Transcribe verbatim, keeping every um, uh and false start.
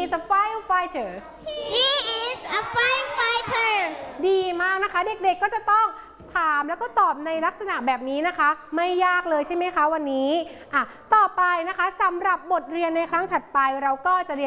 is a firefighter He is a firefighter ดีมากนะคะเด็กๆก็จะต้องถามแล้วก็ตอบในลักษณะแบบนี้นะคะไม่ยากเลยใช่ไหมคะวันนี้อ่ะต่อไปนะคะสำหรับบทเรียนในครั้งถัดไปเราก็จะเรียน